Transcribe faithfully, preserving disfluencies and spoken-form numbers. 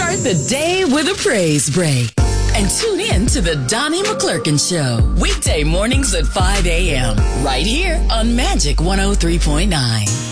Start the day with a praise break. And tune in to the Donnie McClurkin Show. Weekday mornings at five a.m. Right here on Magic one oh three point nine.